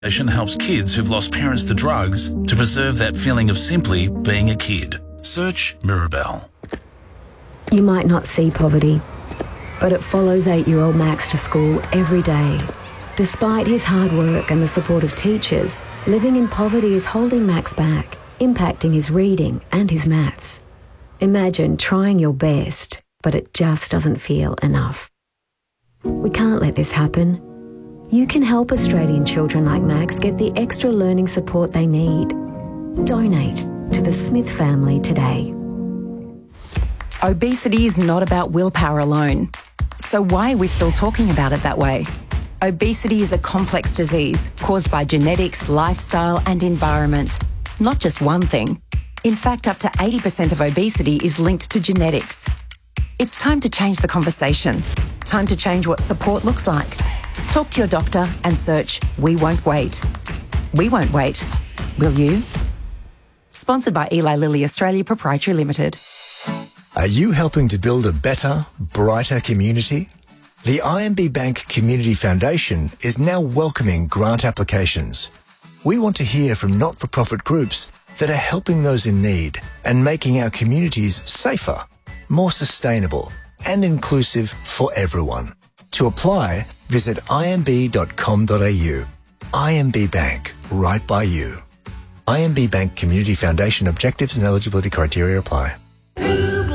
Foundation helps kids who've lost parents to drugs to preserve that feeling of simply being a kid. Search Mirabelle. You might not see poverty, but it follows 8-year-old Max to school every day. Despite his hard work and the support of teachers, living in poverty is holding Max back, impacting his reading and his maths. Imagine trying your best, but it just doesn't feel enough. We can't let this happen. You can help Australian children like Max get the extra learning support they need. Donate to the Smith family today. Obesity is not about willpower alone. So why are we still talking about it that way? Obesity is a complex disease caused by genetics, lifestyle and environment. Not just one thing. In fact, up to 80% of obesity is linked to genetics. It's time to change the conversation. Time to change what support looks like. Talk to your doctor and search We Won't Wait. We won't wait. Will you? Sponsored by Eli Lilly Australia Proprietary Limited. Are you helping to build a better, brighter community? The IMB Bank Community Foundation is now welcoming grant applications. We want to hear from not-for-profit groups that are helping those in need and making our communities safer, more sustainable and inclusive for everyone. To apply, visit imb.com.au. IMB Bank, right by you. IMB Bank Community Foundation objectives and eligibility criteria apply.